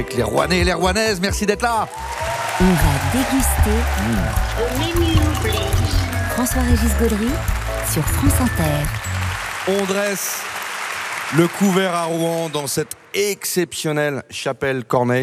Avec les Rouennais et les Rouennaises, merci d'être là. On va déguster François-Régis Gaudry sur France Inter. On dresse le couvert à Rouen dans cette exceptionnelle chapelle Corneille.